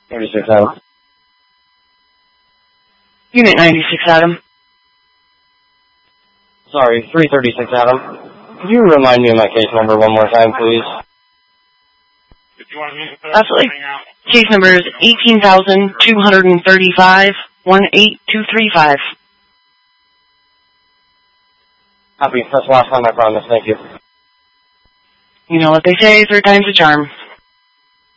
36 Adam. Unit 96, Adam. Sorry, 336 Adam. Could you remind me of my case number one more time, please? Absolutely. Case number is 18,235, 18235. Copy. That's the last time, I promise. Thank you. You know what they say, third time's a charm.